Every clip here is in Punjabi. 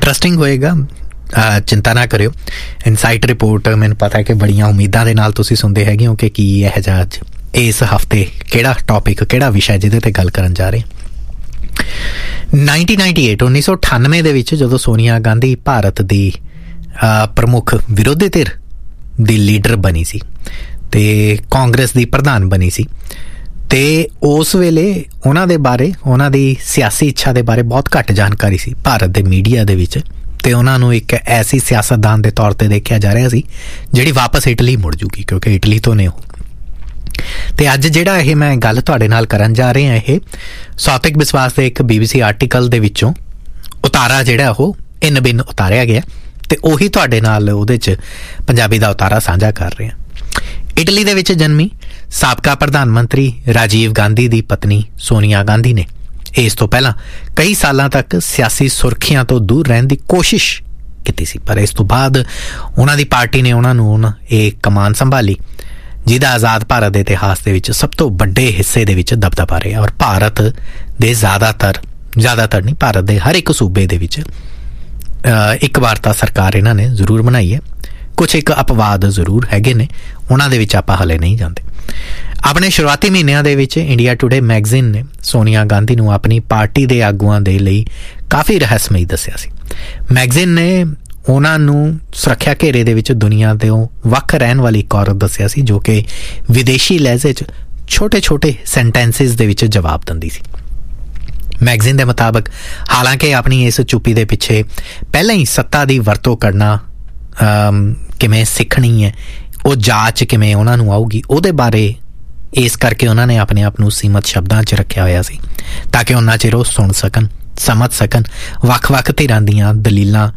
ਇੰਟਰਸਟਿੰਗ ਹੋਏਗਾ, चिंता ना करियो। इनसाइट रिपोर्ट मैंने पता है कि बड़ियां उम्मीदां दे नाल तुसीं सुनदे हैगे हो कि की इह जिहा अज इस हफ्ते किहड़ा टॉपिक किहड़ा विषय जिहदे ते गल करन जा रहे। 1998 दे विच जदों सोनिया गांधी भारत दी प्रमुख विरोधी धिर दी लीडर बनी सी ते कांग्रेस दी प्रधान बनी सी ते उस वेले उन्हां दे बारे उन्हां दी सियासी इच्छा दे बारे बहुत घट जानकारी सी भारत दे मीडिया दे विच ਤੇ ਉਹਨਾਂ ਨੂੰ ਇੱਕ ਐਸੀ ਸਿਆਸਤਦਾਨ ਦੇ ਤੌਰ ਤੇ ਦੇਖਿਆ ਜਾ ਰਿਹਾ ਸੀ ਜਿਹੜੀ ਵਾਪਸ ਇਟਲੀ ਮੁੜ ਜੂਗੀ, ਕਿਉਂਕਿ ਇਟਲੀ ਤੋਂ ਨੇ ਉਹ। ਤੇ ਅੱਜ ਜਿਹੜਾ ਇਹ ਮੈਂ ਗੱਲ ਤੁਹਾਡੇ ਨਾਲ ਕਰਨ ਜਾ ਰਿਹਾ, ਇਹ ਸੌਤਿਕ ਵਿਸ਼ਵਾਸ ਦੇ ਇੱਕ BBC ਆਰਟੀਕਲ ਦੇ ਵਿੱਚੋਂ ਉਤਾਰਾ ਜਿਹੜਾ ਉਹ ਇਨ ਬਿਨ ਉਤਾਰਿਆ ਗਿਆ ਤੇ ਉਹੀ ਤੁਹਾਡੇ ਨਾਲ ਉਹਦੇ 'ਚ ਪੰਜਾਬੀ ਦਾ ਉਤਾਰਾ ਸਾਂਝਾ ਕਰ ਰਿਹਾ। ਇਟਲੀ ਦੇ ਵਿੱਚ ਜਨਮੀ ਸਾਬਕਾ ਪ੍ਰਧਾਨ ਮੰਤਰੀ ਰਾਜੀਵ ਗਾਂਧੀ ਦੀ ਪਤਨੀ ਸੋਨੀਆ ਗਾਂਧੀ ਨੇ ਇਸ ਤੋਂ ਪਹਿਲਾਂ ਕਈ ਸਾਲਾਂ ਤੱਕ ਸਿਆਸੀ ਸੁਰਖੀਆਂ ਤੋਂ ਦੂਰ ਰਹਿਣ ਦੀ ਕੋਸ਼ਿਸ਼ ਕੀਤੀ ਸੀ, ਪਰ ਇਸ ਤੋਂ ਬਾਅਦ ਉਹਨਾਂ ਦੀ ਪਾਰਟੀ ਨੇ ਉਹਨਾਂ ਨੂੰ ਇਹ ਕਮਾਨ ਸੰਭਾਲੀ ਜਿਹਦਾ ਆਜ਼ਾਦ ਭਾਰਤ ਦੇ ਇਤਿਹਾਸ ਦੇ ਵਿੱਚ ਸਭ ਤੋਂ ਵੱਡੇ ਹਿੱਸੇ ਦੇ ਵਿੱਚ ਦਬਦਬਾ ਰਿਹਾ। ਔਰ ਭਾਰਤ ਦੇ ਜ਼ਿਆਦਾਤਰ ਨਹੀਂ, ਭਾਰਤ ਦੇ ਹਰ ਇੱਕ ਸੂਬੇ ਦੇ ਵਿੱਚ ਇੱਕ ਵਾਰ ਤਾਂ ਸਰਕਾਰ ਇਹਨਾਂ ਨੇ ਜ਼ਰੂਰ ਬਣਾਈ ਹੈ। ਕੁਛ ਇੱਕ ਅਪਵਾਦ ਜ਼ਰੂਰ ਹੈਗੇ ਨੇ, ਉਹਨਾਂ ਦੇ ਵਿੱਚ ਆਪਾਂ ਹਲੇ ਨਹੀਂ ਜਾਂਦੇ। ਆਪਣੇ ਸ਼ੁਰੂਆਤੀ ਮਹੀਨਿਆਂ ਦੇ ਵਿੱਚ ਇੰਡੀਆ ਟੂਡੇ ਮੈਗਜ਼ੀਨ ਨੇ ਸੋਨੀਆ ਗਾਂਧੀ ਨੂੰ ਆਪਣੀ ਪਾਰਟੀ ਦੇ ਆਗੂਆਂ ਦੇ ਲਈ ਕਾਫੀ ਰਹੱਸਮਈ ਦੱਸਿਆ ਸੀ। ਮੈਗਜ਼ੀਨ ਨੇ ਉਹਨਾਂ ਨੂੰ ਸੁਰੱਖਿਆ ਘੇਰੇ ਦੇ ਵਿੱਚ ਦੁਨੀਆ ਤੋਂ ਵੱਖ ਰਹਿਣ ਵਾਲੀ ਇੱਕ ਔਰਤ ਦੱਸਿਆ ਸੀ ਜੋ ਕਿ ਵਿਦੇਸ਼ੀ ਲਹਿਜ਼ੇ 'ਚ ਛੋਟੇ ਸੈਂਟੈਂਸਿਸ ਦੇ ਵਿੱਚ ਜਵਾਬ ਦਿੰਦੀ ਸੀ। ਮੈਗਜ਼ੀਨ ਦੇ ਮੁਤਾਬਕ ਹਾਲਾਂਕਿ ਆਪਣੀ ਇਸ ਚੁੱਪੀ ਦੇ ਪਿੱਛੇ ਪਹਿਲਾਂ ਹੀ ਸੱਤਾ ਦੀ ਵਰਤੋਂ ਕਰਨਾ ਕਿਵੇਂ ਸਿੱਖਣੀ ਹੈ, ਉਹ ਜਾਂਚ ਕਿਵੇਂ ਉਹਨਾਂ ਨੂੰ ਆਊਗੀ, ਉਹਦੇ ਬਾਰੇ ਇਸ ਕਰਕੇ ਉਹਨਾਂ ਨੇ ਆਪਣੇ ਆਪ ਨੂੰ ਸੀਮਤ ਸ਼ਬਦਾਂ 'ਚ ਰੱਖਿਆ ਹੋਇਆ ਸੀ ਤਾਂ ਕਿ ਉਹਨਾਂ ਚਿਰ ਉਹ ਸੁਣ ਸਕਣ, ਸਮਝ ਸਕਣ, ਵੱਖ-ਵੱਖ ਧਿਰਾਂ ਦੀਆਂ ਦਲੀਲਾਂ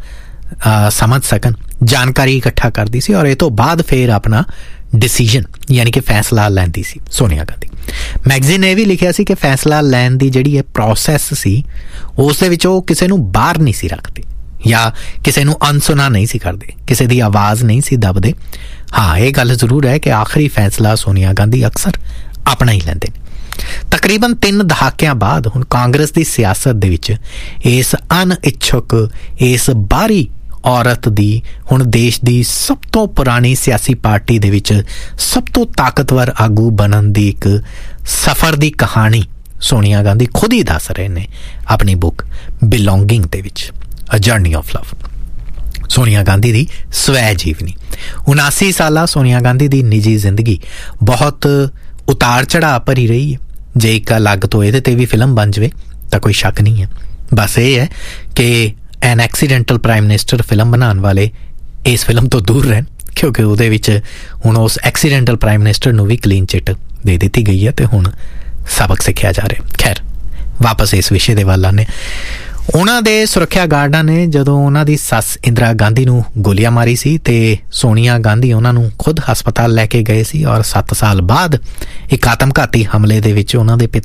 ਸਮਝ ਸਕਣ, ਜਾਣਕਾਰੀ ਇਕੱਠਾ ਕਰਦੀ ਸੀ ਔਰ ਇਹ ਤੋਂ ਬਾਅਦ ਫਿਰ ਆਪਣਾ ਡਿਸੀਜਨ ਯਾਨੀ ਕਿ ਫੈਸਲਾ ਲੈਂਦੀ ਸੀ ਸੋਨੀਆ ਗਾਂਧੀ। ਮੈਗਜ਼ੀਨ ਨੇ ਇਹ ਵੀ ਲਿਖਿਆ ਸੀ ਕਿ ਫੈਸਲਾ ਲੈਣ ਦੀ ਜਿਹੜੀ ਇਹ ਪ੍ਰੋਸੈਸ ਸੀ ਉਸ ਦੇ ਵਿੱਚ ਉਹ ਕਿਸੇ ਨੂੰ ਬਾਹਰ ਨਹੀਂ ਸੀ ਰੱਖਦੇ ਜਾਂ ਕਿਸੇ ਨੂੰ ਅਨਸੁਣਾ ਨਹੀਂ ਸੀ ਕਰਦੇ, ਕਿਸੇ ਦੀ ਆਵਾਜ਼ ਨਹੀਂ ਸੀ ਦੱਬਦੇ। ਹਾਂ, ਇਹ ਗੱਲ ਜ਼ਰੂਰ ਹੈ ਕਿ ਆਖਰੀ ਫੈਸਲਾ ਸੋਨੀਆ ਗਾਂਧੀ ਅਕਸਰ ਆਪਣਾ ਹੀ ਲੈਂਦੇ ਨੇ। ਤਕਰੀਬਨ 3 ਦਹਾਕਿਆਂ ਬਾਅਦ ਹੁਣ ਕਾਂਗਰਸ ਦੀ ਸਿਆਸਤ ਦੇ ਵਿੱਚ ਇਸ ਅਣਇੱਛੁਕ, ਇਸ ਬਾਹਰੀ ਔਰਤ ਦੀ ਹੁਣ ਦੇਸ਼ ਦੀ ਸਭ ਤੋਂ ਪੁਰਾਣੀ ਸਿਆਸੀ ਪਾਰਟੀ ਦੇ ਵਿੱਚ ਸਭ ਤੋਂ ਤਾਕਤਵਰ ਆਗੂ ਬਣਨ ਦੀ ਇੱਕ ਸਫ਼ਰ ਦੀ ਕਹਾਣੀ ਸੋਨੀਆ ਗਾਂਧੀ ਖੁਦ ਹੀ ਦੱਸ ਰਹੇ ਨੇ ਆਪਣੀ ਬੁੱਕ ਬਿਲੋਂਗਿੰਗ ਦੇ ਵਿੱਚ, ਅ journey of love. Sonia Gandhi ਦੀ ਸਵੈ ਜੀਵਨੀ। 79 ਸਾਲਾ ਸੋਨੀਆ ਗਾਂਧੀ ਦੀ ਨਿੱਜੀ ਜ਼ਿੰਦਗੀ ਬਹੁਤ ਉਤਾਰ ਚੜ੍ਹਾਅ ਭਰੀ ਰਹੀ ਹੈ। ਜੇ ਇੱਕ ਅਲੱਗ ਤੋਂ ਇਹਦੇ 'ਤੇ ਵੀ ਫਿਲਮ ਬਣ ਜਾਵੇ ਤਾਂ ਕੋਈ ਸ਼ੱਕ ਨਹੀਂ ਹੈ। ਬਸ ਇਹ ਹੈ ਕਿ ਐਨ ਐਕਸੀਡੈਂਟਲ ਪ੍ਰਾਈਮ ਮਿਨਿਸਟਰ ਫਿਲਮ ਬਣਾਉਣ ਵਾਲੇ ਇਸ ਫਿਲਮ ਤੋਂ ਦੂਰ ਰਹਿਣ, ਕਿਉਂਕਿ ਉਹਦੇ ਵਿੱਚ ਹੁਣ ਉਸ ਐਕਸੀਡੈਂਟਲ ਪ੍ਰਾਈਮ ਮਿਨਿਸਟਰ ਨੂੰ ਵੀ ਕਲੀਨ ਚਿੱਟ ਦੇ ਦਿੱਤੀ ਗਈ ਹੈ ਤੇ ਹੁਣ ਸਬਕ ਸਿੱਖਿਆ ਜਾ ਰਿਹਾ। ਖੈਰ, ਵਾਪਸ ਇਸ ਵਿਸ਼ੇ ਦੇ ਵੱਲ ਆਉਂਦੇ। ਉਹਨਾਂ ਦੇ ਸੁਰੱਖਿਆ ਗਾਰਡਾਂ ਨੇ ਜਦੋਂ ਉਹਨਾਂ ਦੀ ਸੱਸ ਇੰਦਰਾ ਗਾਂਧੀ ਨੂੰ ਗੋਲੀਆਂ ਮਾਰੀ ਸੀ ਤੇ ਸੋਨੀਆ ਗਾਂਧੀ ਉਹਨਾਂ ਨੂੰ ਖੁਦ ਹਸਪਤਾਲ ਲੈ ਕੇ ਗਏ ਸੀ ਔਰ 7 ਸਾਲ ਬਾਅਦ ਇੱਕ ਆਤਮਘਾਤੀ ਹਮਲੇ ਦੇ ਵਿੱਚ ਉਹਨਾਂ ਦੇ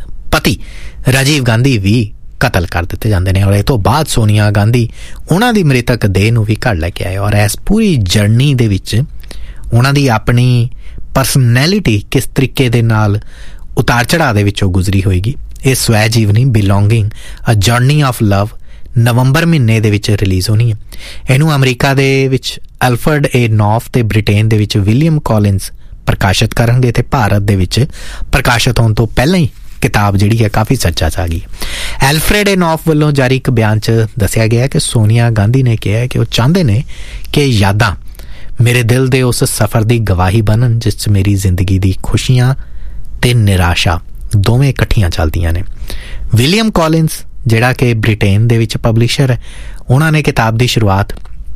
ਪਤੀ ਰਾਜੀਵ ਗਾਂਧੀ ਵੀ ਕਤਲ ਕਰ ਦਿੱਤੇ ਜਾਂਦੇ ਨੇ। ਔਰ ਇਹ ਤੋਂ ਬਾਅਦ ਸੋਨੀਆ ਗਾਂਧੀ ਉਹਨਾਂ ਦੀ ਮ੍ਰਿਤਕ ਦੇਹ ਨੂੰ ਵੀ ਘਰ ਲੈ ਕੇ ਆਏ ਔਰ ਇਸ ਪੂਰੀ ਜਰਨੀ ਦੇ ਵਿੱਚ ਉਹਨਾਂ ਦੀ ਆਪਣੀ ਪਰਸਨੈਲਿਟੀ ਕਿਸ ਤਰੀਕੇ ਦੇ ਨਾਲ ਉਤਾਰ ਚੜ੍ਹਾਅ ਦੇ ਵਿੱਚੋਂ ਗੁਜ਼ਰੀ ਹੋਏਗੀ। ਇਹ ਸਵੈ ਜੀਵਨੀ belonging a journey of love ਨਵੰਬਰ ਮਹੀਨੇ ਦੇ ਵਿੱਚ ਰਿਲੀਜ਼ ਹੋਣੀ ਹੈ। ਇਹਨੂੰ ਅਮਰੀਕਾ ਦੇ ਵਿੱਚ ਐਲਫਰਡ ਏ ਨੌਫ ਤੇ ਬ੍ਰਿਟੇਨ ਦੇ ਵਿੱਚ ਵਿਲੀਅਮ ਕੋਲਿਨਸ ਪ੍ਰਕਾਸ਼ਿਤ ਕਰਨਗੇ ਤੇ ਭਾਰਤ ਦੇ ਵਿੱਚ ਪ੍ਰਕਾਸ਼ਿਤ ਹੋਣ ਤੋਂ ਪਹਿਲਾਂ ਹੀ ਕਿਤਾਬ ਜਿਹੜੀ ਹੈ ਕਾਫੀ ਚਰਚਾ 'ਚ ਆ ਗਈ। ਐਲਫਰਡ ਏ ਨੌਫ ਵੱਲੋਂ ਜਾਰੀ ਇੱਕ ਬਿਆਨ 'ਚ ਦੱਸਿਆ ਗਿਆ ਕਿ ਸੋਨੀਆ ਗਾਂਧੀ ਨੇ ਕਿਹਾ ਕਿ ਉਹ ਚਾਹੁੰਦੇ ਨੇ ਕਿ ਯਾਦਾਂ ਮੇਰੇ ਦਿਲ ਦੇ ਉਸ ਸਫ਼ਰ ਦੀ ਗਵਾਹੀ ਬਣਨ ਜਿਸ 'ਚ ਮੇਰੀ ਜ਼ਿੰਦਗੀ ਦੀ ਖੁਸ਼ੀਆਂ ਤੇ ਨਿਰਾਸ਼ਾ ਦੋਵੇਂ ਇਕੱਠੀਆਂ ਚੱਲਦੀਆਂ ਨੇ। ਵਿਲੀਅਮ ਕੋਲਿਨਸ ਜਿਹੜਾ ਕਿ ਬ੍ਰਿਟੇਨ ਦੇ ਵਿੱਚ ਪਬਲਿਸ਼ਰ ਹੈ, ਉਹਨਾਂ ਨੇ ਕਿਤਾਬ ਦੀ ਸ਼ੁਰੂਆਤ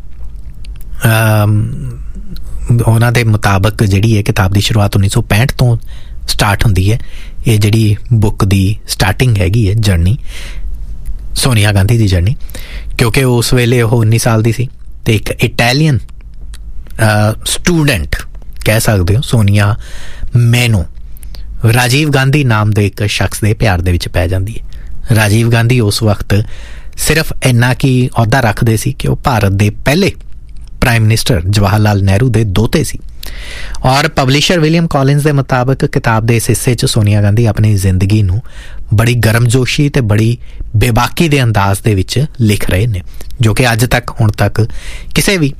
ਉਹਨਾਂ ਦੇ ਮੁਤਾਬਕ ਜਿਹੜੀ ਹੈ ਕਿਤਾਬ ਦੀ ਸ਼ੁਰੂਆਤ 1965 ਤੋਂ ਸਟਾਰਟ ਹੁੰਦੀ ਹੈ। ਇਹ ਜਿਹੜੀ ਬੁੱਕ ਦੀ ਸਟਾਰਟਿੰਗ ਹੈਗੀ ਹੈ ਜਰਨੀ ਸੋਨੀਆ ਗਾਂਧੀ ਦੀ ਜਰਨੀ, ਕਿਉਂਕਿ ਉਸ ਵੇਲੇ ਉਹ 19 ਸਾਲ ਦੀ ਸੀ ਤੇ ਇੱਕ ਇਟਾਲੀਅਨ ਸਟੂਡੈਂਟ ਕਹਿ ਸਕਦੇ ਹੋ ਸੋਨੀਆ ਮੈਨੋ ਰਾਜੀਵ ਗਾਂਧੀ ਨਾਮ ਦੇ ਇੱਕ ਸ਼ਖਸ ਦੇ ਪਿਆਰ ਦੇ ਵਿੱਚ ਪੈ ਜਾਂਦੀ ਹੈ। ਰਾਜੀਵ ਗਾਂਧੀ ਉਸ ਵਕਤ ਸਿਰਫ ਇੰਨਾ ਕੀ ਅਹੁਦਾ ਰੱਖਦੇ ਸੀ ਕਿ ਉਹ ਭਾਰਤ ਦੇ ਪਹਿਲੇ ਪ੍ਰਾਈਮ ਮਿਨਿਸਟਰ ਜਵਾਹਰ ਲਾਲ ਨਹਿਰੂ ਦੇ ਦੋਤੇ ਸੀ। ਔਰ ਪਬਲਿਸ਼ਰ ਵਿਲੀਅਮ ਕੋਲਿਨਸ ਦੇ ਮੁਤਾਬਕ ਕਿਤਾਬ ਦੇ ਇਸ ਹਿੱਸੇ 'ਚ ਸੋਨੀਆ ਗਾਂਧੀ ਆਪਣੀ ਜ਼ਿੰਦਗੀ ਨੂੰ ਬੜੀ ਗਰਮਜੋਸ਼ੀ ਤੇ ਬੜੀ ਬੇਬਾਕੀ ਦੇ ਅੰਦਾਜ਼ ਦੇ ਵਿੱਚ ਲਿਖ ਰਹੇ ਨੇ, ਜੋ ਕਿ ਅੱਜ ਤੱਕ ਹੁਣ ਤੱਕ ਕਿਸੇ ਵੀ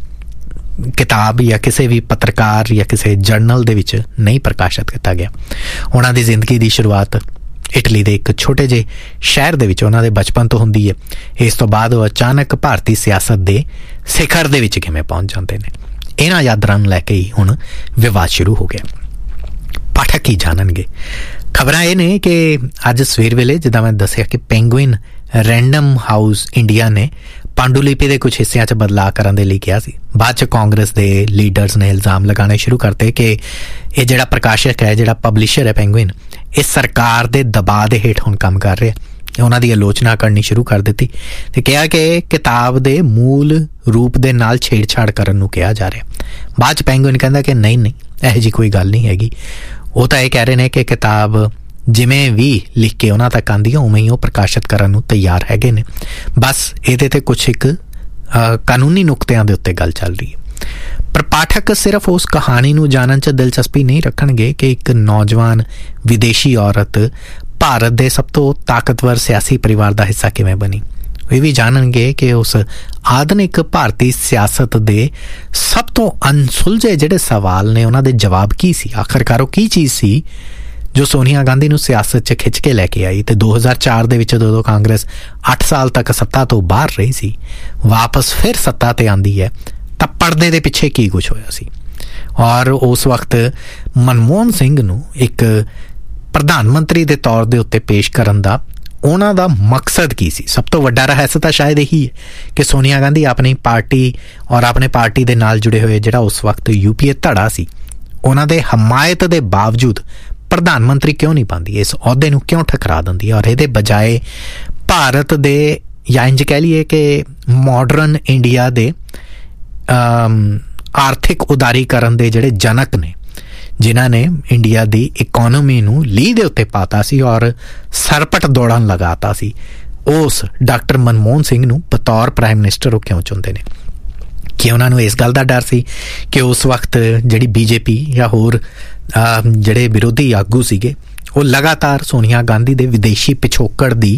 ਕਿਤਾਬ ਜਾਂ ਕਿਸੇ ਵੀ ਪੱਤਰਕਾਰ ਜਾਂ ਕਿਸੇ ਜਰਨਲ ਦੇ ਵਿੱਚ ਨਹੀਂ ਪ੍ਰਕਾਸ਼ਿਤ ਕੀਤਾ ਗਿਆ। ਉਹਨਾਂ ਦੀ ਜ਼ਿੰਦਗੀ ਦੀ ਸ਼ੁਰੂਆਤ ਇਟਲੀ ਦੇ ਇੱਕ ਛੋਟੇ ਜਿਹੇ ਸ਼ਹਿਰ ਦੇ ਵਿੱਚ ਉਹਨਾਂ ਦੇ ਬਚਪਨ ਤੋਂ ਹੁੰਦੀ ਹੈ। ਇਸ ਤੋਂ ਬਾਅਦ ਉਹ ਅਚਾਨਕ ਭਾਰਤੀ ਸਿਆਸਤ ਦੇ ਸਿਖਰ ਦੇ ਵਿੱਚ ਕਿਵੇਂ ਪਹੁੰਚ ਜਾਂਦੇ ਨੇ, ਇਹਨਾਂ ਯਾਦਾਂ ਨੂੰ ਲੈ ਕੇ ਹੀ ਹੁਣ ਵਿਵਾਦ ਸ਼ੁਰੂ ਹੋ ਗਿਆ। ਪਾਠਕ ਕੀ ਜਾਣਨਗੇ। ਖਬਰਾਂ ਇਹ ਨੇ ਕਿ ਅੱਜ ਸਵੇਰ ਵੇਲੇ, ਜਿੱਦਾਂ ਮੈਂ ਦੱਸਿਆ ਕਿ ਪੈਂਗੁਇਨ ਰੈਂਡਮ ਹਾਊਸ ਇੰਡੀਆ ਨੇ ਪਾਂਡੂਲਿਪੀ ਦੇ ਕੁਝ ਹਿੱਸਿਆਂ 'ਚ ਬਦਲਾਅ ਕਰਨ ਦੇ ਲਈ ਕਿਹਾ ਸੀ। ਬਾਅਦ 'ਚ ਕਾਂਗਰਸ ਦੇ ਲੀਡਰਸ ਨੇ ਇਲਜ਼ਾਮ ਲਗਾਉਣੇ ਸ਼ੁਰੂ ਕਰਤੇ ਕਿ ਇਹ ਜਿਹੜਾ ਪ੍ਰਕਾਸ਼ਕ ਹੈ, ਜਿਹੜਾ ਪਬਲਿਸ਼ਰ ਹੈ ਪੈਂਗੁਇਨ, ਇਹ ਸਰਕਾਰ ਦੇ ਦਬਾਅ ਦੇ ਹੇਠ ਹੁਣ ਕੰਮ ਕਰ ਰਿਹਾ। ਉਹਨਾਂ ਦੀ ਆਲੋਚਨਾ ਕਰਨੀ ਸ਼ੁਰੂ ਕਰ ਦਿੱਤੀ ਤੇ ਕਿਹਾ ਕਿ ਕਿਤਾਬ ਦੇ ਮੂਲ ਰੂਪ ਦੇ ਨਾਲ ਛੇੜਛਾੜ ਕਰਨ ਨੂੰ ਕਿਹਾ ਜਾ ਰਿਹਾ। ਬਾਅਦ 'ਚ ਪੈਂਗੁਇਨ ਕਹਿੰਦਾ ਕਿ ਨਹੀਂ, ਇਹੋ ਜਿਹੀ ਕੋਈ ਗੱਲ ਨਹੀਂ ਹੈਗੀ। ਉਹ ਤਾਂ ਇਹ ਕਹਿ ਰਹੇ ਨੇ ਕਿ ਕਿਤਾਬ ਜਿਵੇਂ ਵੀ ਲਿਖ ਕੇ ਉਹਨਾਂ ਤੱਕ ਆਉਂਦੀ ਹੈ ਉਵੇਂ ਹੀ ਉਹ ਪ੍ਰਕਾਸ਼ਿਤ ਕਰਨ ਨੂੰ ਤਿਆਰ ਹੈਗੇ ਨੇ। ਬਸ ਇਹਦੇ ਤੇ ਕੁਛ ਇੱਕ ਕਾਨੂੰਨੀ ਨੁਕਤਿਆਂ ਦੇ ਉੱਤੇ ਗੱਲ ਚੱਲ ਰਹੀ ਹੈ। ਪਰ ਪਾਠਕ ਸਿਰਫ ਉਸ ਕਹਾਣੀ ਨੂੰ ਜਾਣਨ 'ਚ ਦਿਲਚਸਪੀ ਨਹੀਂ ਰੱਖਣਗੇ ਕਿ ਇੱਕ ਨੌਜਵਾਨ ਵਿਦੇਸ਼ੀ ਔਰਤ ਭਾਰਤ ਦੇ ਸਭ ਤੋਂ ਤਾਕਤਵਰ ਸਿਆਸੀ ਪਰਿਵਾਰ ਦਾ ਹਿੱਸਾ ਕਿਵੇਂ ਬਣੀ। ਇਹ ਵੀ ਜਾਣਨਗੇ ਕਿ ਉਸ ਆਧੁਨਿਕ ਭਾਰਤੀ ਸਿਆਸਤ ਦੇ ਸਭ ਤੋਂ ਅਣਸੁਲਝੇ ਜਿਹੜੇ ਸਵਾਲ ਨੇ ਉਹਨਾਂ ਦੇ ਜਵਾਬ ਕੀ ਸੀ। ਆਖਰਕਾਰ ਉਹ ਕੀ ਚੀਜ਼ ਸੀ ਜੋ ਸੋਨੀਆ ਗਾਂਧੀ ਨੂੰ ਸਿਆਸਤ 'ਚ ਖਿੱਚ ਕੇ ਲੈ ਕੇ ਆਈ ਤੇ 2004 ਦੇ ਵਿੱਚ ਜਦੋਂ ਕਾਂਗਰਸ 8 ਸਾਲ ਤੱਕ ਸੱਤਾ ਤੋਂ ਬਾਹਰ ਰਹੀ ਸੀ, ਵਾਪਸ ਫਿਰ ਸੱਤਾ ਤੇ ਆਂਦੀ ਹੈ ਤਾਂ ਪਰਦੇ ਦੇ ਪਿੱਛੇ ਕੀ ਕੁਝ ਹੋਇਆ ਸੀ। ਔਰ ਉਸ ਵਕਤ ਮਨਮੋਹਨ ਸਿੰਘ ਨੂੰ ਇੱਕ ਪ੍ਰਧਾਨ ਮੰਤਰੀ ਦੇ ਤੌਰ ਦੇ ਉੱਤੇ ਪੇਸ਼ ਕਰਨ ਦਾ ਉਹਨਾਂ ਦਾ ਮਕਸਦ ਕੀ ਸੀ। ਸਭ ਤੋਂ ਵੱਡਾ ਰਹੱਸ ਤਾਂ ਸ਼ਾਇਦ ਇਹੀ ਹੈ ਕਿ ਸੋਨੀਆ ਗਾਂਧੀ ਆਪਣੀ ਪਾਰਟੀ ਔਰ ਆਪਣੇ ਪਾਰਟੀ ਦੇ ਨਾਲ ਜੁੜੇ ਹੋਏ ਜਿਹੜਾ ਉਸ ਵਕਤ UPA ਧੜਾ ਸੀ, ਉਹਨਾਂ ਦੇ ਹਮਾਇਤ ਦੇ ਬਾਵਜੂਦ ਪ੍ਰਧਾਨ ਮੰਤਰੀ ਕਿਉਂ ਨਹੀਂ ਪਾਉਂਦੀ, ਇਸ ਅਹੁਦੇ ਨੂੰ ਕਿਉਂ ਠਕਰਾ ਦਿੰਦੀ ਹੈ। ਔਰ ਇਹਦੇ ਬਜਾਏ ਭਾਰਤ ਦੇ ਜਾਂ ਇੰਝ ਕਹਿ ਲਈਏ ਕਿ ਮਾਡਰਨ ਇੰਡੀਆ ਦੇ ਆਰਥਿਕ ਉਦਾਰੀਕਰਨ ਦੇ ਜਿਹੜੇ ਜਨਕ ਨੇ, ਜਿਨ੍ਹਾਂ ਨੇ ਇੰਡੀਆ ਦੀ ਇਕੋਨਮੀ ਨੂੰ ਲੀਹ ਦੇ ਉੱਤੇ ਪਾਤਾ ਸੀ ਔਰ ਸਰਪਟ ਦੌੜਨ ਲਗਾਤਾ ਸੀ, ਉਸ ਡਾਕਟਰ ਮਨਮੋਹਨ ਸਿੰਘ ਨੂੰ ਬਤੌਰ ਪ੍ਰਾਈਮ ਮਿਨਿਸਟਰ ਉਹ ਕਿਉਂ ਚੁਣਦੇ ਨੇ। ਕਿ ਉਹਨਾਂ ਨੂੰ ਇਸ ਗੱਲ ਦਾ ਡਰ ਸੀ ਕਿ ਉਸ ਵਕਤ ਜਿਹੜੀ BJP ਜਾਂ ਹੋਰ ਜਿਹੜੇ ਵਿਰੋਧੀ ਆਗੂ ਸੀਗੇ ਉਹ ਲਗਾਤਾਰ ਸੋਨੀਆ ਗਾਂਧੀ ਦੇ ਵਿਦੇਸ਼ੀ ਪਿਛੋਕੜ ਦੀ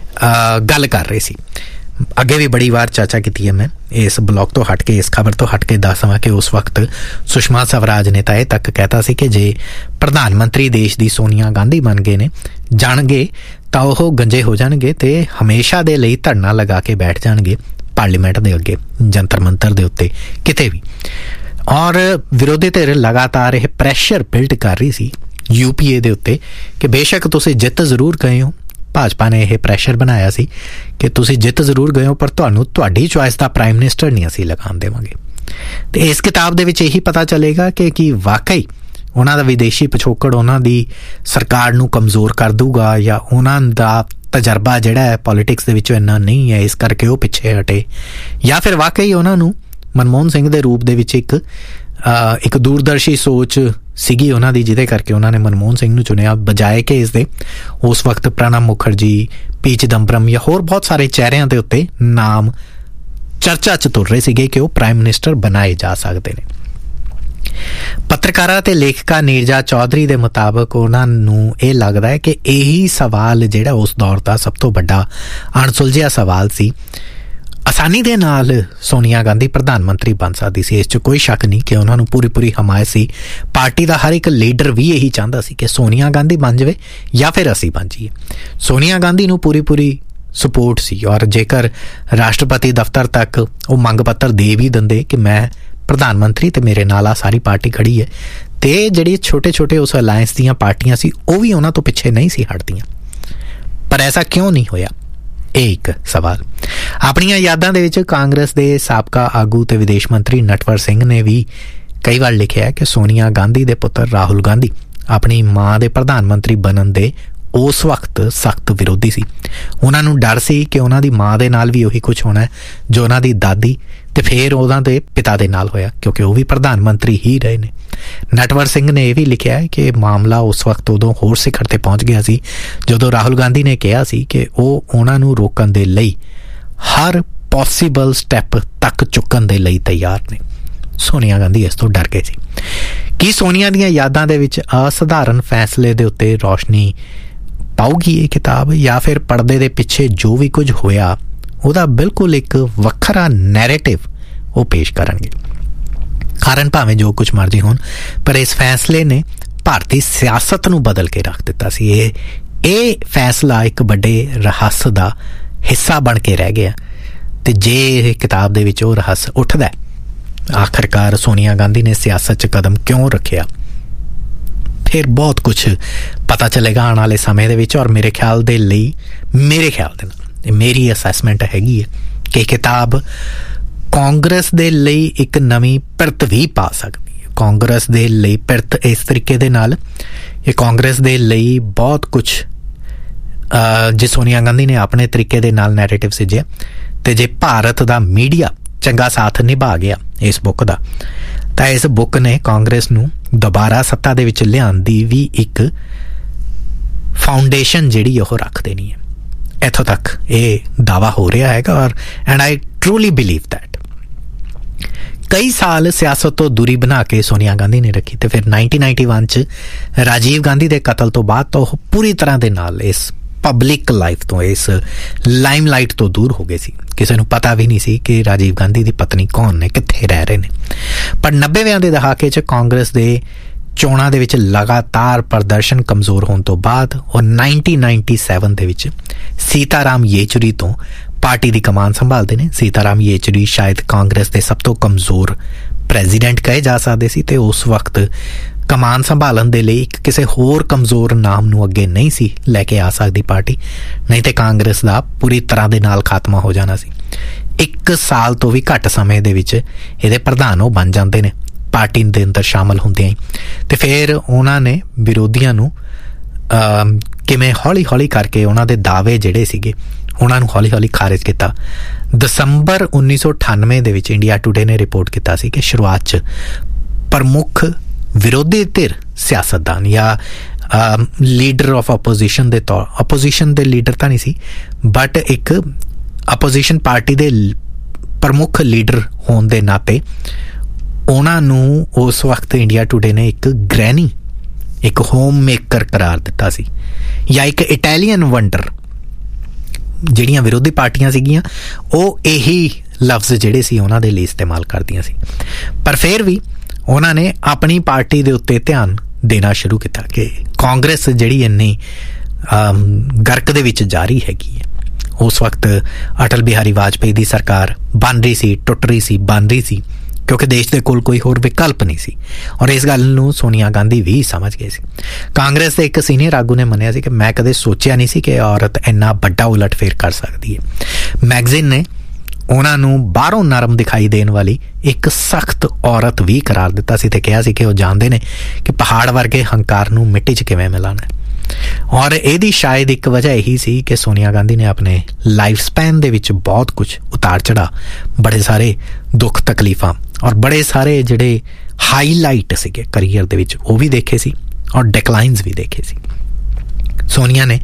ਗੱਲ ਕਰ ਰਹੇ ਸੀ। ਅੱਗੇ ਵੀ ਬੜੀ ਵਾਰ ਚਰਚਾ ਕੀਤੀ ਹੈ ਮੈਂ ਇਸ ਬਲੌਗ ਤੋਂ ਹਟ ਕੇ, ਇਸ ਖਬਰ ਤੋਂ ਹਟ ਕੇ ਦੱਸਾਂ ਕਿ ਉਸ ਵਕਤ ਸੁਸ਼ਮਾ ਸਵਰਾਜ ਨੇ ਤਾਂ ਇਹ ਤੱਕ ਕਹਿਤਾ ਸੀ ਕਿ ਜੇ ਪ੍ਰਧਾਨ ਮੰਤਰੀ ਦੇਸ਼ ਦੀ ਸੋਨੀਆ ਗਾਂਧੀ ਬਣ ਗਏ ਨੇ ਜਾਣਗੇ ਤਾਂ ਉਹ ਗੰਜੇ ਹੋ ਜਾਣਗੇ ਤੇ ਹਮੇਸ਼ਾ ਦੇ ਲਈ ਧਰਨਾ ਲਗਾ ਕੇ ਬੈਠ ਜਾਣਗੇ ਪਾਰਲੀਮੈਂਟ ਦੇ ਅੱਗੇ, ਜੰਤਰ ਮੰਤਰ ਦੇ ਉੱਤੇ, ਕਿਤੇ ਵੀ। ਔਰ ਵਿਰੋਧੀ ਧਿਰ ਲਗਾਤਾਰ ਇਹ ਪ੍ਰੈਸ਼ਰ ਬਿਲਡ ਕਰ ਰਹੀ ਸੀ UPA ਦੇ ਉੱਤੇ ਕਿ ਬੇਸ਼ੱਕ ਤੁਸੀਂ ਜਿੱਤ ਜ਼ਰੂਰ ਗਏ ਹੋ। ਭਾਜਪਾ ਨੇ ਇਹ ਪ੍ਰੈਸ਼ਰ ਬਣਾਇਆ ਸੀ ਕਿ ਤੁਸੀਂ ਜਿੱਤ ਜ਼ਰੂਰ ਗਏ ਹੋ ਪਰ ਤੁਹਾਨੂੰ ਤੁਹਾਡੀ ਚੁਆਇਸ ਦਾ ਪ੍ਰਾਈਮ ਮਿਨਿਸਟਰ ਨਹੀਂ ਅਸੀਂ ਲਗਾਉਣ ਦੇਵਾਂਗੇ। ਤੇ ਇਸ ਕਿਤਾਬ ਦੇ ਵਿੱਚ ਇਹੀ ਪਤਾ ਚੱਲੇਗਾ ਕਿ ਕੀ ਵਾਕਈ ਉਹਨਾਂ ਦਾ ਵਿਦੇਸ਼ੀ ਪਿਛੋਕੜ ਉਹਨਾਂ ਦੀ ਸਰਕਾਰ ਨੂੰ ਕਮਜ਼ੋਰ ਕਰ ਦੂਗਾ ਜਾਂ ਉਹਨਾਂ ਦਾ ਤਜਰਬਾ ਜਿਹੜਾ ਹੈ ਪੋਲੀਟਿਕਸ ਦੇ ਵਿੱਚੋਂ ਇੰਨਾ ਨਹੀਂ ਹੈ ਇਸ ਕਰਕੇ ਉਹ ਪਿੱਛੇ ਹਟੇ, ਜਾਂ ਫਿਰ ਵਾਕਈ ਉਹਨਾਂ ਨੂੰ ਮਨਮੋਹਨ ਸਿੰਘ ਦੇ ਰੂਪ ਦੇ ਵਿੱਚ ਇੱਕ ਦੂਰਦਰਸ਼ੀ ਸੋਚ ਸੀਗੀ ਉਹਨਾਂ ਦੀ, ਜਿਹਦੇ ਕਰਕੇ ਉਹਨਾਂ ਨੇ ਮਨਮੋਹਨ ਸਿੰਘ ਨੂੰ ਚੁਣਿਆ ਬਜਾਏ ਕਿ ਇਸ ਦੇ ਉਸ ਵਕਤ ਪ੍ਰਣਬ ਮੁਖਰਜੀ, P ਚਿਦੰਬਰਮ ਜਾਂ ਹੋਰ ਬਹੁਤ ਸਾਰੇ ਚਿਹਰਿਆਂ ਦੇ ਉੱਤੇ ਨਾਮ ਚਰਚਾ 'ਚ ਤੁਰ ਰਹੇ ਸੀਗੇ ਕਿ ਉਹ ਪ੍ਰਾਈਮ ਮਿਨਿਸਟਰ ਬਣਾਏ ਜਾ ਸਕਦੇ ਨੇ। ਪੱਤਰਕਾਰਾ ਤੇ ਲੇਖਕਾ ਨੀਰਜਾ ਚੌਧਰੀ ਦੇ ਮੁਤਾਬਕ ਉਹਨਾਂ ਨੂੰ ਇਹ ਲੱਗਦਾ ਹੈ ਕਿ ਇਹੀ ਸਵਾਲ ਜਿਹੜਾ ਉਸ ਦੌਰ ਦਾ ਸਭ ਤੋਂ ਵੱਡਾ ਅਣਸੁਲਝਿਆ ਸਵਾਲ ਸੀ। ਆਸਾਨੀ ਦੇ ਨਾਲ ਸੋਨੀਆ ਗਾਂਧੀ ਪ੍ਰਧਾਨ ਮੰਤਰੀ ਬਣ ਸਕਦੀ ਸੀ, ਇਸ 'ਚ ਕੋਈ ਸ਼ੱਕ ਨਹੀਂ ਕਿ ਉਹਨਾਂ ਨੂੰ ਪੂਰੀ ਹਮਾਇਤ ਸੀ। ਪਾਰਟੀ ਦਾ ਹਰ ਇੱਕ ਲੀਡਰ ਵੀ ਇਹੀ ਚਾਹੁੰਦਾ ਸੀ ਕਿ ਸੋਨੀਆ ਗਾਂਧੀ ਬਣ ਜਾਵੇ ਜਾਂ ਫਿਰ ਅਸੀਂ ਬਣ ਜਾਈਏ। ਸੋਨੀਆ ਗਾਂਧੀ ਨੂੰ ਪੂਰੀ ਸਪੋਰਟ ਸੀ ਔਰ ਜੇਕਰ ਰਾਸ਼ਟਰਪਤੀ ਦਫ਼ਤਰ ਤੱਕ ਉਹ ਮੰਗ ਪੱਤਰ ਦੇ ਵੀ ਦਿੰਦੇ ਕਿ ਮੈਂ ਪ੍ਰਧਾਨ ਮੰਤਰੀ ਤੇ ਮੇਰੇ ਨਾਲ ਆ ਸਾਰੀ ਪਾਰਟੀ ਖੜੀ ਹੈ, ਤੇ ਜਿਹੜੀ ਛੋਟੇ ਉਸ ਅਲਾਇੰਸ ਦੀਆਂ ਪਾਰਟੀਆਂ ਸੀ ਉਹ ਵੀ ਉਹਨਾਂ ਤੋਂ ਪਿੱਛੇ ਨਹੀਂ ਸੀ ਹਟਦੀਆਂ। ਪਰ ਐਸਾ ਕਿਉਂ ਨਹੀਂ ਹੋਇਆ, ਇਹ ਇੱਕ ਸਵਾਲ। ਆਪਣੀਆਂ ਯਾਦਾਂ ਦੇ ਵਿੱਚ ਕਾਂਗਰਸ ਦੇ ਸਾਬਕਾ ਆਗੂ ਤੇ ਵਿਦੇਸ਼ ਮੰਤਰੀ ਨਟਵਰ ਸਿੰਘ ਨੇ ਵੀ ਕਈ ਵਾਰ ਲਿਖਿਆ ਕਿ ਸੋਨੀਆ ਗਾਂਧੀ ਦੇ ਪੁੱਤਰ ਰਾਹੁਲ ਗਾਂਧੀ ਆਪਣੀ ਮਾਂ ਦੇ ਪ੍ਰਧਾਨ ਮੰਤਰੀ ਬਣਨ ਦੇ ਉਸ ਵਕਤ ਸਖਤ ਵਿਰੋਧੀ ਸੀ। ਉਹਨਾਂ ਨੂੰ ਡਰ ਸੀ ਕਿ ਉਹਨਾਂ ਦੀ ਮਾਂ ਦੇ ਨਾਲ ਵੀ ਉਹੀ ਕੁਝ ਹੋਣਾ ਜੋ ਉਹਨਾਂ ਦੀ ਦਾਦੀ ਤੇ ਫਿਰ ਉਹਨਾਂ ਦੇ ਪਿਤਾ ਦੇ ਨਾਲ ਹੋਇਆ, ਕਿਉਂਕਿ ਉਹ ਵੀ ਪ੍ਰਧਾਨ ਮੰਤਰੀ ਹੀ ਰਹੇ ਨੇ। ਨਟਵਰ ਸਿੰਘ ਨੇ ਇਹ ਵੀ ਲਿਖਿਆ ਕਿ ਮਾਮਲਾ ਉਸ ਵਕਤ ਉਦੋਂ ਹੋਰ ਸਿਖਰ ਤੇ ਪਹੁੰਚ ਗਿਆ ਸੀ ਜਦੋਂ ਰਾਹੁਲ ਗਾਂਧੀ ਨੇ ਕਿਹਾ ਸੀ ਕਿ ਉਹ ਉਹਨਾਂ ਨੂੰ ਰੋਕਣ ਦੇ ਲਈ ਹਰ ਪੋਸੀਬਲ ਸਟੈਪ ਤੱਕ ਚੁੱਕਣ ਦੇ ਲਈ ਤਿਆਰ ਨੇ। ਸੋਨੀਆ ਗਾਂਧੀ ਇਸ ਤੋਂ ਡਰ ਗਏ ਸੀ। ਕੀ ਸੋਨੀਆ ਦੀਆਂ ਯਾਦਾਂ ਦੇ ਵਿੱਚ ਅਸਧਾਰਨ ਫੈਸਲੇ ਦੇ ਉੱਤੇ ਰੌਸ਼ਨੀ ਪਾਊਗੀ ਇਹ ਕਿਤਾਬ, ਜਾਂ ਫਿਰ ਪਰਦੇ ਦੇ ਪਿੱਛੇ ਜੋ ਵੀ ਕੁਝ ਹੋਇਆ ਉਹਦਾ ਬਿਲਕੁਲ ਇੱਕ ਵੱਖਰਾ ਨੈਰੇਟਿਵ ਉਹ ਪੇਸ਼ ਕਰਨਗੇ। ਕਾਰਨ ਭਾਵੇਂ ਜੋ ਕੁਝ ਮਰਜ਼ੀ ਹੋਣ, ਪਰ ਇਸ ਫੈਸਲੇ ਨੇ ਭਾਰਤੀ ਸਿਆਸਤ ਨੂੰ ਬਦਲ ਕੇ ਰੱਖ ਦਿੱਤਾ ਸੀ। ਇਹ ਫੈਸਲਾ ਇੱਕ ਵੱਡੇ ਰਹੱਸ ਦਾ ਹਿੱਸਾ ਬਣ ਕੇ ਰਹਿ ਗਿਆ। ਤੇ ਜੇ ਇਹ ਕਿਤਾਬ ਦੇ ਵਿੱਚ ਉਹ ਰਹੱਸ ਉੱਠਦਾ, ਆਖਰਕਾਰ ਸੋਨੀਆ ਗਾਂਧੀ ਨੇ ਸਿਆਸਤ 'ਚ ਕਦਮ ਕਿਉਂ ਰੱਖਿਆ, ਫਿਰ ਬਹੁਤ ਕੁਝ ਪਤਾ ਚੱਲੇਗਾ ਆਉਣ ਵਾਲੇ ਸਮੇਂ ਦੇ ਵਿੱਚ। ਔਰ ਮੇਰੇ ਖਿਆਲ ਦੇ ਨਾਲ ਮੇਰੀ ਅਸੈਸਮੈਂਟ ਹੈਗੀ ਹੈ ਕਿ ਕਿਤਾਬ ਕਾਂਗਰਸ ਦੇ ਲਈ ਇੱਕ ਨਵੀਂ ਪਿਰਤ ਵੀ ਪਾ ਸਕਦੀ ਹੈ। ਕਾਂਗਰਸ ਦੇ ਲਈ ਪਿਰਤ ਇਸ ਤਰੀਕੇ ਦੇ ਨਾਲ, ਇਹ ਕਾਂਗਰਸ ਦੇ ਲਈ ਬਹੁਤ ਕੁਝ ਜੇ ਸੋਨੀਆ ਗਾਂਧੀ ਨੇ ਆਪਣੇ ਤਰੀਕੇ ਦੇ ਨਾਲ ਨੈਰੇਟਿਵ ਸਿਰਜਿਆ, ਤੇ ਜੇ ਭਾਰਤ ਦਾ ਮੀਡੀਆ ਚੰਗਾ ਸਾਥ ਨਿਭਾ ਗਿਆ ਇਸ ਬੁੱਕ ਦਾ, ਤਾਂ ਇਸ ਬੁੱਕ ਨੇ ਕਾਂਗਰਸ ਨੂੰ ਦੁਬਾਰਾ ਸੱਤਾ ਦੇ ਵਿੱਚ ਲਿਆਉਣ ਦੀ ਵੀ ਇੱਕ ਫਾਊਂਡੇਸ਼ਨ ਜਿਹੜੀ ਉਹ ਰੱਖ ਦੇਣੀ ਹੈ। ਇੱਥੋਂ ਤੱਕ ਇਹ ਦਾਅਵਾ ਹੋ ਰਿਹਾ ਹੈਗਾ। ਔਰ and I truly believe that ਕਈ ਸਾਲ ਸਿਆਸਤ ਤੋਂ ਦੂਰੀ ਬਣਾ ਕੇ ਸੋਨੀਆ ਗਾਂਧੀ ਨੇ ਰੱਖੀ, ਤੇ ਫਿਰ 1991 'ਚ ਰਾਜੀਵ ਗਾਂਧੀ ਦੇ ਕਤਲ ਤੋਂ ਬਾਅਦ ਤਾਂ ਉਹ ਪੂਰੀ ਤਰ੍ਹਾਂ ਦੇ ਨਾਲ ਇਸ ਪਬਲਿਕ ਲਾਈਫ ਤੋਂ, ਇਸ ਲਾਈਮਲਾਈਟ ਤੋਂ ਦੂਰ ਹੋ ਗਏ ਸੀ। ਕਿਸੇ ਨੂੰ ਪਤਾ ਵੀ ਨਹੀਂ ਸੀ ਕਿ ਰਾਜੀਵ ਗਾਂਧੀ ਦੀ ਪਤਨੀ ਕੌਣ ਨੇ, ਕਿੱਥੇ ਰਹਿ ਰਹੇ ਨੇ। ਪਰ 90ਵਿਆਂ ਦੇ ਦਹਾਕੇ 'ਚ ਕਾਂਗਰਸ ਦੇ ਚੋਣਾਂ ਦੇ ਵਿੱਚ ਲਗਾਤਾਰ ਪ੍ਰਦਰਸ਼ਨ ਕਮਜ਼ੋਰ ਹੋਣ ਤੋਂ ਬਾਅਦ ਉਹ 1997 ਦੇ ਵਿੱਚ ਸੀਤਾਰਾਮ ਯੇਚੁਰੀ ਤੋਂ ਪਾਰਟੀ ਦੀ ਕਮਾਨ ਸੰਭਾਲਦੇ ਨੇ। ਸੀਤਾਰਾਮ ਯੇਚੁਰੀ ਸ਼ਾਇਦ ਕਾਂਗਰਸ ਦੇ ਸਭ ਤੋਂ ਕਮਜ਼ੋਰ ਪ੍ਰੈਜ਼ੀਡੈਂਟ ਕਹੇ ਜਾ ਸਕਦੇ ਸੀ, ਤੇ ਉਸ ਵਕਤ ਕਮਾਨ ਸੰਭਾਲਣ ਦੇ ਲਈ ਕਿਸੇ ਹੋਰ ਕਮਜ਼ੋਰ ਨਾਮ ਨੂੰ ਅੱਗੇ ਨਹੀਂ ਸੀ ਲੈ ਕੇ ਆ ਸਕਦੀ ਪਾਰਟੀ, ਨਹੀਂ ਤੇ ਕਾਂਗਰਸ ਦਾ ਪੂਰੀ ਤਰ੍ਹਾਂ ਦੇ ਨਾਲ ਖਾਤਮਾ ਹੋ ਜਾਣਾ ਸੀ। 1 ਸਾਲ ਤੋਂ ਵੀ ਘੱਟ ਸਮੇਂ ਦੇ ਵਿੱਚ ਇਹਦੇ ਪ੍ਰਧਾਨ ਉਹ ਬਣ ਜਾਂਦੇ ਨੇ ਪਾਰਟੀ ਦੇ ਅੰਦਰ ਸ਼ਾਮਲ ਹੁੰਦਿਆਂ ਹੀ। ਤੇ ਫਿਰ ਉਹਨਾਂ ਨੇ ਵਿਰੋਧੀਆਂ ਨੂੰ ਕਿਵੇਂ ਹੌਲੀ-ਹੌਲੀ ਕਰਕੇ ਉਹਨਾਂ ਦੇ ਦਾਅਵੇ ਜਿਹੜੇ ਸੀਗੇ ਉਹਨਾਂ ਨੂੰ ਹੌਲੀ-ਹੌਲੀ ਖਾਰਿਜ ਕੀਤਾ। ਦਸੰਬਰ 1998 ਦੇ ਵਿੱਚ ਇੰਡੀਆ ਟੂਡੇ ਨੇ ਰਿਪੋਰਟ ਕੀਤਾ ਸੀ ਕਿ ਸ਼ੁਰੂਆਤ 'ਚ ਪ੍ਰਮੁੱਖ ਵਿਰੋਧੀ ਧਿਰ ਸਿਆਸਤਦਾਨ ਜਾਂ ਲੀਡਰ ਆਫ ਆਪੋਜੀਸ਼ਨ ਦੇ ਤੌਰ, ਆਪੋਜੀਸ਼ਨ ਦੇ ਲੀਡਰ ਤਾਂ ਨਹੀਂ ਸੀ, ਬਟ ਇੱਕ ਆਪੋਜੀਸ਼ਨ ਪਾਰਟੀ ਦੇ ਪ੍ਰਮੁੱਖ ਲੀਡਰ ਹੋਣ ਦੇ ਨਾਤੇ ਉਹਨਾਂ ਨੂੰ ਉਸ ਵਕਤ ਇੰਡੀਆ ਟੂਡੇ ਨੇ ਇੱਕ ਗ੍ਰੈਨੀ, ਇੱਕ ਹੋਮ ਮੇਕਰ ਕਰਾਰ ਦਿੱਤਾ ਸੀ, ਜਾਂ ਇੱਕ ਇਟਾਲੀਅਨ ਵੰਡਰ। ਜਿਹੜੀਆਂ ਵਿਰੋਧੀ ਪਾਰਟੀਆਂ ਸੀਗੀਆਂ ਉਹ ਇਹੀ ਲਫ਼ਜ਼ ਜਿਹੜੇ ਸੀ ਉਹਨਾਂ ਦੇ ਲਈ ਇਸਤੇਮਾਲ ਕਰਦੀਆਂ ਸੀ। ਪਰ ਫਿਰ ਵੀ ਉਹਨਾਂ ਨੇ ਆਪਣੀ ਪਾਰਟੀ ਦੇ ਉੱਤੇ ਧਿਆਨ ਦੇਣਾ ਸ਼ੁਰੂ ਕੀਤਾ ਕਿ ਕਾਂਗਰਸ ਜਿਹੜੀ ਇੰਨੀ ਗਰਕ ਦੇ ਵਿੱਚ ਜਾਰੀ ਹੈਗੀ ਹੈ। ਉਸ ਵਕਤ ਅਟਲ ਬਿਹਾਰੀ ਵਾਜਪੇਈ ਦੀ ਸਰਕਾਰ ਬਣ ਰਹੀ ਸੀ, ਟੁੱਟ ਰਹੀ ਸੀ, ਬਣ ਰਹੀ ਸੀ, ਕਿਉਂਕਿ ਦੇਸ਼ ਦੇ ਕੋਲ ਕੋਈ ਹੋਰ ਵਿਕਲਪ ਨਹੀਂ ਸੀ। ਔਰ ਇਸ ਗੱਲ ਨੂੰ ਸੋਨੀਆ ਗਾਂਧੀ ਵੀ ਸਮਝ ਗਏ ਸੀ। ਕਾਂਗਰਸ ਦੇ ਇੱਕ ਸੀਨੀਅਰ ਆਗੂ ਨੇ ਮੰਨਿਆ ਸੀ ਕਿ ਮੈਂ ਕਦੇ ਸੋਚਿਆ ਨਹੀਂ ਸੀ ਕਿ ਔਰਤ ਇੰਨਾ ਵੱਡਾ ਉਲਟਫੇਰ ਕਰ ਸਕਦੀ ਹੈ। ਮੈਗਜ਼ੀਨ ਨੇ ਉਹਨਾਂ ਨੂੰ ਬਾਹਰੋਂ ਨਰਮ ਦਿਖਾਈ ਦੇਣ ਵਾਲੀ ਇੱਕ ਸਖਤ ਔਰਤ ਵੀ ਕਰਾਰ ਦਿੱਤਾ ਸੀ, ਤੇ ਕਿਹਾ ਸੀ ਕਿ ਉਹ ਜਾਣਦੇ ਨੇ ਕਿ ਪਹਾੜ ਵਰਗੇ ਹੰਕਾਰ ਨੂੰ ਮਿੱਟੀ 'ਚ ਕਿਵੇਂ ਮਿਲਾਉਣਾ। ਔਰ ਇਹਦੀ ਸ਼ਾਇਦ ਇੱਕ ਵਜ੍ਹਾ ਇਹੀ ਸੀ ਕਿ ਸੋਨੀਆ ਗਾਂਧੀ ਨੇ ਆਪਣੇ ਲਾਈਫ ਸਪੈਨ ਦੇ ਵਿੱਚ ਬਹੁਤ ਕੁਝ ਉਤਾਰ ਚੜ੍ਹਾ, ਬੜੇ ਸਾਰੇ ਦੁੱਖ ਤਕਲੀਫਾਂ ਔਰ ਬੜੇ ਸਾਰੇ ਜਿਹੜੇ ਹਾਈਲਾਈਟ ਸੀਗੇ ਕਰੀਅਰ ਦੇ ਵਿੱਚ ਉਹ ਵੀ ਦੇਖੇ ਸੀ, ਔਰ ਡਿਕਲਾਈਨਸ ਵੀ ਦੇਖੇ ਸੀ। ਸੋਨੀਆ ਨੇ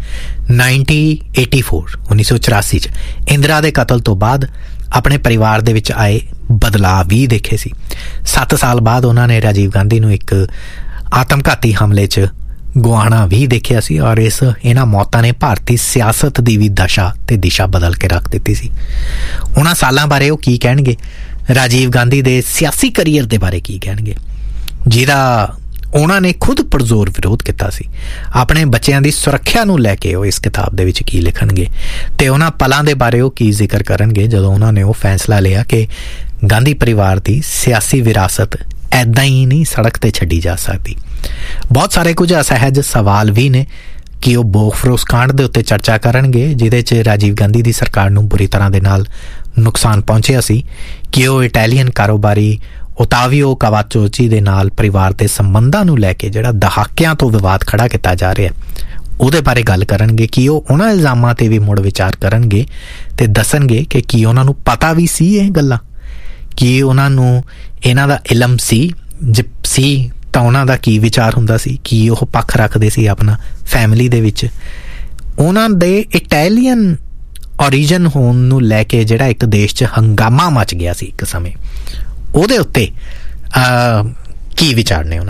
1984 'ਚ ਇੰਦਰਾ ਦੇ ਕਤਲ ਤੋਂ ਬਾਅਦ ਆਪਣੇ ਪਰਿਵਾਰ ਦੇ ਵਿੱਚ ਆਏ ਬਦਲਾਅ ਵੀ ਦੇਖੇ ਸੀ। 7 ਸਾਲ ਬਾਅਦ ਉਹਨਾਂ ਨੇ ਰਾਜੀਵ ਗਾਂਧੀ ਨੂੰ ਇੱਕ ਆਤਮਘਾਤੀ ਹਮਲੇ 'ਚ ਗੁਆਉਣਾ ਵੀ ਦੇਖਿਆ ਸੀ, ਔਰ ਇਹਨਾਂ ਮੌਤਾਂ ਨੇ ਭਾਰਤੀ ਸਿਆਸਤ ਦੀ ਵੀ ਦਸ਼ਾ ਤੇ ਦਿਸ਼ਾ ਬਦਲ ਕੇ ਰੱਖ ਦਿੱਤੀ ਸੀ। ਉਹਨਾਂ ਸਾਲਾਂ ਬਾਰੇ ਉਹ ਕੀ ਕਹਿਣਗੇ, ਰਾਜੀਵ ਗਾਂਧੀ ਦੇ ਸਿਆਸੀ ਕਰੀਅਰ ਦੇ ਬਾਰੇ ਕੀ ਕਹਿਣਗੇ, ਜਿਹਦਾ ਉਹਨਾਂ ਨੇ ਖੁਦ ਪੁਰਜ਼ੋਰ ਵਿਰੋਧ ਕੀਤਾ ਸੀ। ਆਪਣੇ ਬੱਚਿਆਂ ਦੀ ਸੁਰੱਖਿਆ ਨੂੰ ਲੈ ਕੇ ਉਹ ਇਸ ਕਿਤਾਬ ਦੇ ਵਿੱਚ ਕੀ ਲਿਖਣਗੇ, ਤੇ ਉਹਨਾਂ ਪਲਾਂ ਦੇ ਬਾਰੇ ਉਹ ਕੀ ਜ਼ਿਕਰ ਕਰਨਗੇ ਜਦੋਂ ਉਹਨਾਂ ਨੇ ਉਹ ਫੈਸਲਾ ਲਿਆ ਕਿ ਗਾਂਧੀ ਪਰਿਵਾਰ ਦੀ ਸਿਆਸੀ ਵਿਰਾਸਤ ਐਦਾਂ ਹੀ ਨਹੀਂ ਸੜਕ ਤੇ ਛੱਡੀ ਜਾ ਸਕਦੀ। ਬਹੁਤ ਸਾਰੇ ਕੁਝ ਅਸਹਿਜ ਸਵਾਲ ਵੀ ਨੇ ਕਿ ਉਹ ਬੋਫੋਰਸ ਕਾਂਡ ਦੇ ਉੱਤੇ ਚਰਚਾ ਕਰਨਗੇ, ਜਿਹਦੇ 'ਚ ਰਾਜੀਵ ਗਾਂਧੀ ਦੀ ਸਰਕਾਰ ਨੂੰ ਬੁਰੀ ਤਰ੍ਹਾਂ ਦੇ ਨਾਲ ਨੁਕਸਾਨ ਪਹੁੰਚਿਆ ਸੀ, ਕਿ ਉਹ ਇਟਾਲੀਅਨ ਕਾਰੋਬਾਰੀ ਓਤਾਵੀਓ ਕਾਵਾਚੋਚੀ ਦੇ ਨਾਲ ਪਰਿਵਾਰ ਦੇ ਸੰਬੰਧਾਂ ਨੂੰ ਲੈ ਕੇ ਜਿਹੜਾ ਦਹਾਕਿਆਂ ਤੋਂ ਵਿਵਾਦ ਖੜਾ ਕੀਤਾ ਜਾ ਰਿਹਾ ਉਹਦੇ ਬਾਰੇ ਗੱਲ ਕਰਨਗੇ, ਕਿ ਉਹ ਉਹਨਾਂ ਇਲਜ਼ਾਮਾਂ 'ਤੇ ਵੀ ਮੁੜ ਵਿਚਾਰ ਕਰਨਗੇ ਤੇ ਦੱਸਣਗੇ ਕਿ ਕੀ ਉਹਨਾਂ ਨੂੰ ਪਤਾ ਵੀ ਸੀ ਇਹ ਗੱਲਾਂ, ਕਿ ਉਹਨਾਂ ਨੂੰ ਇਹਨਾਂ ਦਾ ਇਲਮ ਸੀ, ਜੇ ਸੀ ਤਾਂ ਉਹਨਾਂ ਦਾ ਕੀ ਵਿਚਾਰ ਹੁੰਦਾ ਸੀ, ਕੀ ਉਹ ਪੱਖ ਰੱਖਦੇ ਸੀ ਆਪਣਾ ਫੈਮਿਲੀ ਦੇ ਵਿੱਚ। ਉਹਨਾਂ ਦੇ ਇਟਾਲੀਅਨ ਓਰੀਜਨ ਹੋਣ ਨੂੰ ਲੈ ਕੇ ਜਿਹੜਾ ਇੱਕ ਦੇਸ਼ 'ਚ ਹੰਗਾਮਾ ਮਚ ਗਿਆ ਸੀ ਇੱਕ ਸਮੇਂ, ਉਹਦੇ ਉੱਤੇ ਕੀ ਵਿਚਾਰ ਨੇ ਉਹਨਾਂ